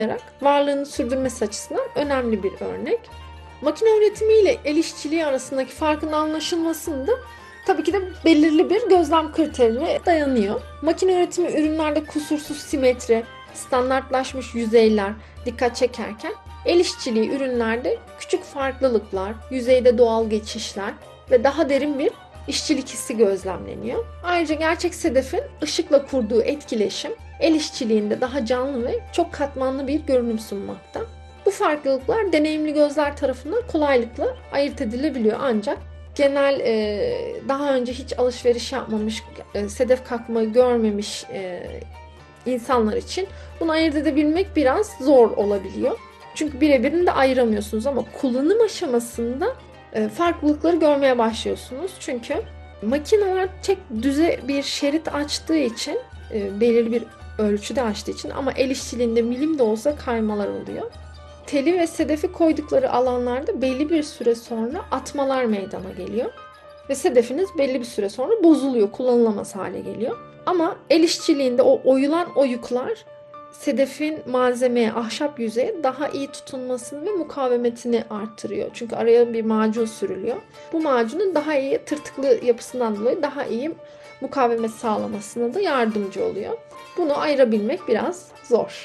varlığını sürdürmesi açısından önemli bir örnek. Makine üretimi ile el işçiliği arasındaki farkın anlaşılmasında tabii ki de belirli bir gözlem kriterine dayanıyor. Makine üretimi ürünlerde kusursuz simetri, standartlaşmış yüzeyler dikkat çekerken el işçiliği ürünlerde küçük farklılıklar, yüzeyde doğal geçişler ve daha derin bir işçilik hissi gözlemleniyor. Ayrıca gerçek sedefin ışıkla kurduğu etkileşim el işçiliğinde daha canlı ve çok katmanlı bir görünüm sunmakta. Bu farklılıklar deneyimli gözler tarafından kolaylıkla ayırt edilebiliyor ancak genel daha önce hiç alışveriş yapmamış, sedef kalkmayı görmemiş insanlar için bunu ayırt edebilmek biraz zor olabiliyor. Çünkü birebirini de ayıramıyorsunuz ama kullanım aşamasında farklılıkları görmeye başlıyorsunuz. Çünkü makineler tek düze bir şerit açtığı için, belirli bir ölçüde açtığı için ama el işçiliğinde milim de olsa kaymalar oluyor. Teli ve sedefi koydukları alanlarda belli bir süre sonra atmalar meydana geliyor. Ve sedefiniz belli bir süre sonra bozuluyor, kullanılamaz hale geliyor. Ama el işçiliğinde o oyulan oyuklar sedefin malzemeye, ahşap yüzeye daha iyi tutunmasını ve mukavemetini arttırıyor. Çünkü araya bir macun sürülüyor. Bu macunun daha iyi tırtıklı yapısından dolayı daha iyi mukavemet sağlamasına da yardımcı oluyor. Bunu ayırabilmek biraz zor.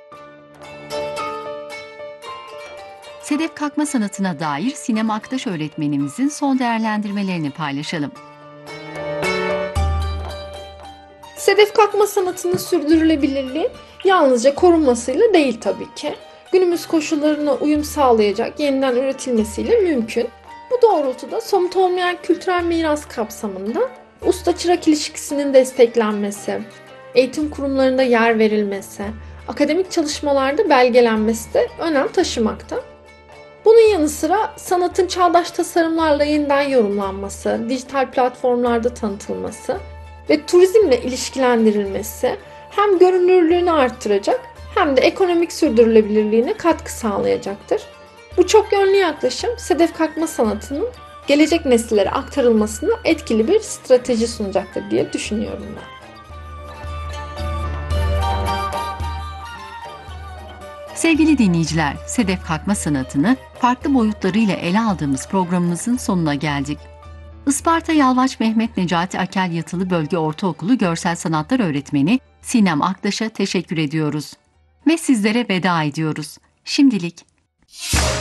Sedef kalkma sanatına dair Sinem Aktaş öğretmenimizin son değerlendirmelerini paylaşalım. Sedef kalkma sanatının sürdürülebilirliği yalnızca korunmasıyla değil tabii ki. Günümüz koşullarına uyum sağlayacak yeniden üretilmesiyle mümkün. Bu doğrultuda somut olmayan kültürel miras kapsamında usta-çırak ilişkisinin desteklenmesi, eğitim kurumlarında yer verilmesi, akademik çalışmalarda belgelenmesi de önem taşımakta. Bunun yanı sıra sanatın çağdaş tasarımlarla yeniden yorumlanması, dijital platformlarda tanıtılması ve turizmle ilişkilendirilmesi hem görünürlüğünü arttıracak hem de ekonomik sürdürülebilirliğine katkı sağlayacaktır. Bu çok yönlü yaklaşım sedef kalkma sanatının gelecek nesillere aktarılmasına etkili bir strateji sunacaktır diye düşünüyorum ben. Sevgili dinleyiciler, sedef kalkma sanatını farklı boyutlarıyla ele aldığımız programımızın sonuna geldik. Isparta Yalvaç Mehmet Necati Akel Yatılı Bölge Ortaokulu Görsel Sanatlar Öğretmeni Sinem Aktaş'a teşekkür ediyoruz. Ve sizlere veda ediyoruz. Şimdilik.